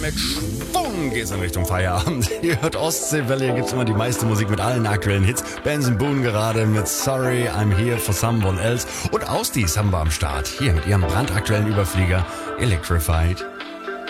mit Schwung geht's in Richtung Feierabend. Ihr hört Ostseewelle, hier gibt's immer die meiste Musik mit allen aktuellen Hits. Benson Boone gerade mit Sorry, I'm Here for Someone Else. Und Ausdies haben wir am Start. Hier mit ihrem brandaktuellen Überflieger Electrified.